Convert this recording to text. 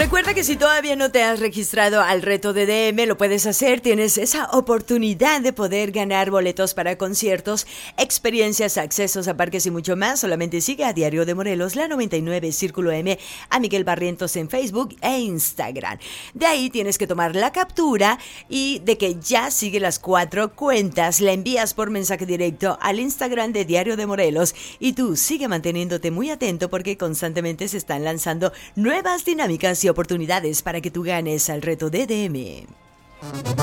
Recuerda que si todavía no te has registrado al reto de DM, lo puedes hacer. Tienes esa oportunidad de poder ganar boletos para conciertos, experiencias, accesos a parques y mucho más. Solamente sigue a Diario de Morelos, la 99 Círculo M, a Miguel Barrientos en Facebook e Instagram. De ahí tienes que tomar la captura y de que ya sigue las 4 cuentas, la envías por mensaje directo al Instagram de Diario de Morelos y tú sigue manteniéndote muy atento porque constantemente se están lanzando nuevas dinámicas y oportunidades para que tú ganes al reto de DM.